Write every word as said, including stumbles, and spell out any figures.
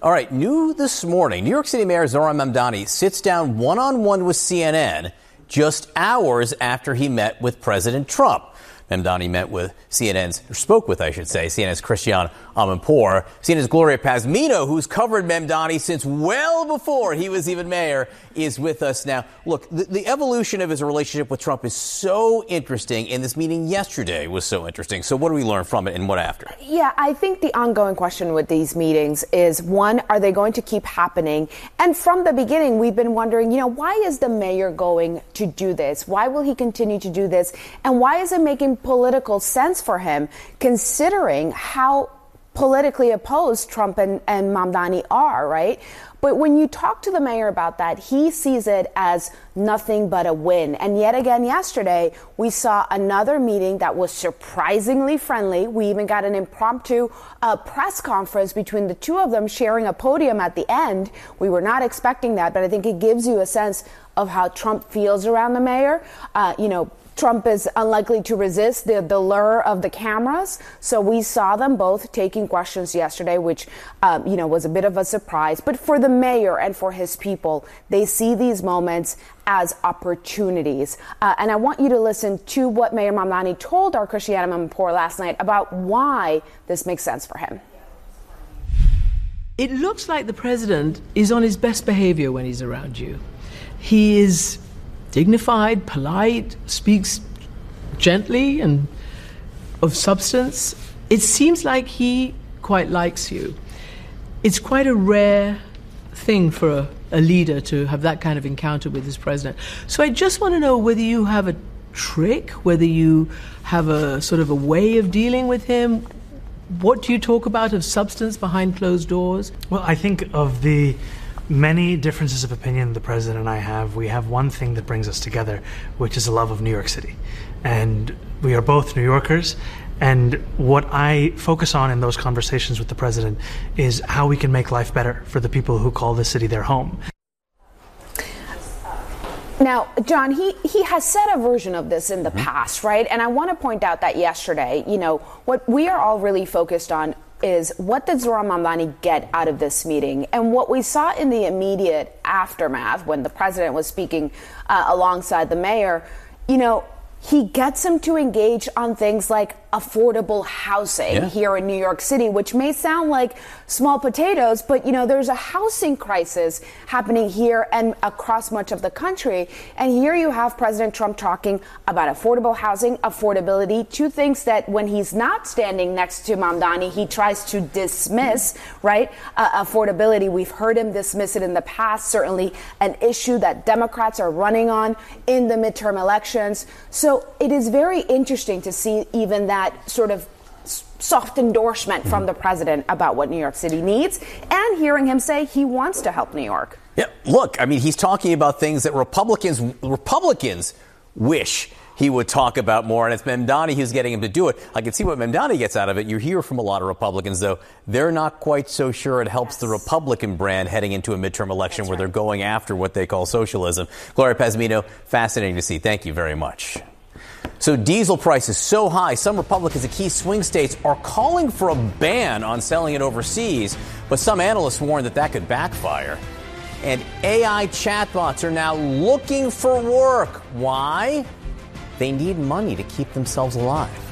All right, new this morning, New York City Mayor Zohran Mamdani sits down one-on-one with C N N just hours after he met with President Trump. Mamdani met with C N N's, or spoke with, I should say, C N N's Christiane Amanpour. C N N's Gloria Pazmino, who's covered Mamdani since well before he was even mayor, is with us now. Look, the, the evolution of his relationship with Trump is so interesting, and this meeting yesterday was so interesting. So what do we learn from it and what after? Yeah, I think the ongoing question with these meetings is, one, are they going to keep happening? And from the beginning, we've been wondering, you know, why is the mayor going to do this? Why will he continue to do this? And why is it making political sense for him, considering how politically opposed Trump and, and Mamdani are, right? But when you talk to the mayor about that, he sees it as nothing but a win. And yet again, yesterday, we saw another meeting that was surprisingly friendly. We even got an impromptu uh, press conference between the two of them, sharing a podium at the end. We were not expecting that, but I think it gives you a sense of how Trump feels around the mayor. Uh, you know, Trump is unlikely to resist the, the lure of the cameras. So we saw them both taking questions yesterday, which, um, you know, was a bit of a surprise. But for the mayor and for his people, they see these moments as opportunities. Uh, and I want you to listen to what Mayor Mamdani told our Christiane Amanpour last night about why this makes sense for him. It looks like the president is on his best behavior when he's around you. He is dignified, polite, speaks gently and of substance. It seems like he quite likes you. It's quite a rare thing for a, a leader to have that kind of encounter with his president. So I just want to know whether you have a trick, whether you have a sort of a way of dealing with him. What do you talk about of substance behind closed doors? Well, I think of the many differences of opinion the president and I have, we have one thing that brings us together, which is a love of New York City. And we are both New Yorkers. And what I focus on in those conversations with the president is how we can make life better for the people who call the city their home. Now, John, he, he has said a version of this in the mm-hmm. past, right? And I want to point out that yesterday, you know, what we are all really focused on is what did Zohran Mamdani get out of this meeting? And what we saw in the immediate aftermath when the president was speaking uh, alongside the mayor, you know, he gets him to engage on things like affordable housing yeah. here in New York City, which may sound like small potatoes, but, you know, there's a housing crisis happening here and across much of the country. And here you have President Trump talking about affordable housing, affordability, two things that when he's not standing next to Mamdani, he tries to dismiss, right? Uh, affordability, we've heard him dismiss it in the past, certainly an issue that Democrats are running on in the midterm elections. So it is very interesting to see even that sort of soft endorsement from the president about what New York City needs, and hearing him say he wants to help New York. Yeah, look, I mean, he's talking about things that Republicans Republicans wish he would talk about more, and it's Mamdani who's getting him to do it. I can see what Mamdani gets out of it. You hear from a lot of Republicans, though, they're not quite so sure it helps yes. the Republican brand heading into a midterm election That's where right. they're going after what they call socialism. Gloria Pazmino, fascinating to see. Thank you very much. So diesel prices so high, some Republicans in key swing states are calling for a ban on selling it overseas, but some analysts warn that that could backfire. And A I chatbots are now looking for work. Why? They need money to keep themselves alive.